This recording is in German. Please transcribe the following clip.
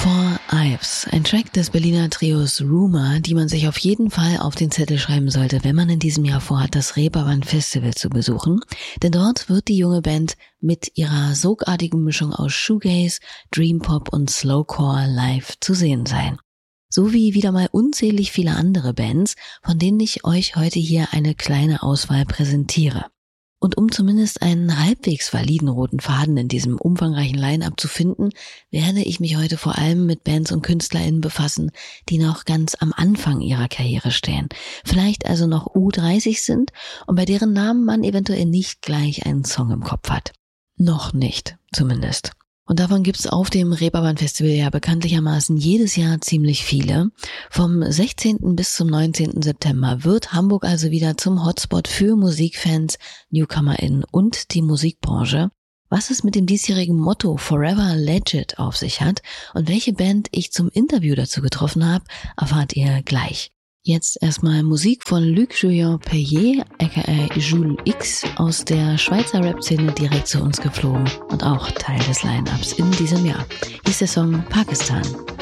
Four Ives, ein Track des Berliner Trios Rumour, die man sich auf jeden Fall auf den Zettel schreiben sollte, wenn man in diesem Jahr vorhat, das Reeperbahn Festival zu besuchen. Denn dort wird die junge Band mit ihrer sogartigen Mischung aus Shoegaze, Dreampop und Slowcore live zu sehen sein. So wie wieder mal unzählig viele andere Bands, von denen ich euch heute hier eine kleine Auswahl präsentiere. Und um zumindest einen halbwegs validen roten Faden in diesem umfangreichen Line-Up zu finden, werde ich mich heute vor allem mit Bands und KünstlerInnen befassen, die noch ganz am Anfang ihrer Karriere stehen, vielleicht also noch U30 sind und bei deren Namen man eventuell nicht gleich einen Song im Kopf hat. Noch nicht, zumindest. Und davon gibt's auf dem Reeperbahn Festival ja bekanntlichermaßen jedes Jahr ziemlich viele. Vom 16. bis zum 19. September wird Hamburg also wieder zum Hotspot für Musikfans, NewcomerInnen und die Musikbranche. Was es mit dem diesjährigen Motto Forever Legit auf sich hat und welche Band ich zum Interview dazu getroffen habe, erfahrt ihr gleich. Jetzt erstmal Musik von Luc-Julien Payet, aka Jules X, aus der Schweizer Rap-Szene direkt zu uns geflogen und auch Teil des Line-Ups in diesem Jahr. Hier ist der Song Pakistan.